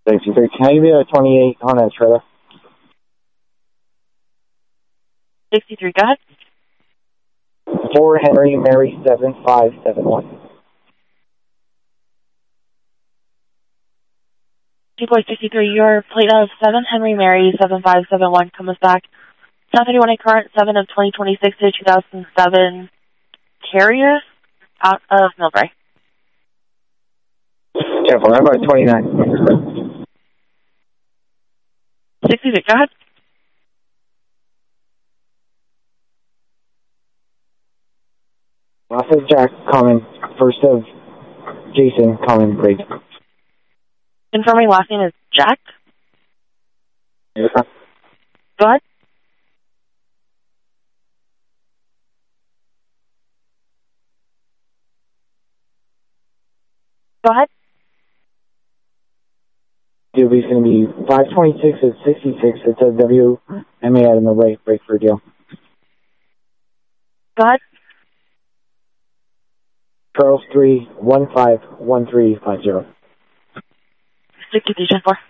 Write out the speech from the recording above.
63. Can I give you a 28 on a trailer? 63, go ahead. 4 Henry Mary 7571. 2.63, your plate of 7 Henry Mary 7571 comes back. 731 a current 7 of 2026 to 2007 Carrier out of Millbrae. Careful, how about 29? 66, go ahead. Last of Jack, common. First of Jason, common, break. Confirming last name is Jack. Yeah. Go ahead. Go ahead. DOB is going to be 526 at 66. It's a WMA out of the way, break for a deal. Go ahead. Charles 3 151350. 63, 10-4.